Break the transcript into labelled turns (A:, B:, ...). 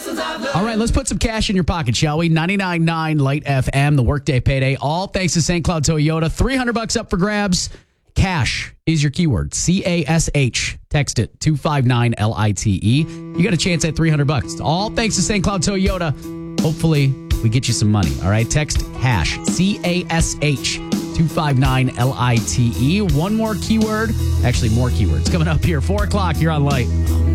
A: All right, let's put some cash in your pocket, shall we? 99.9 Light FM, the workday payday. All thanks to St. Cloud Toyota. $300 up for grabs. Cash is your keyword. CASH. Text it 259LITE. You got a chance at $300. All thanks to St. Cloud Toyota. Hopefully, we get you some money. All right, text hash CASH 259LITE. One more keyword. Actually, more keywords coming up here. 4 o'clock. You're on Light.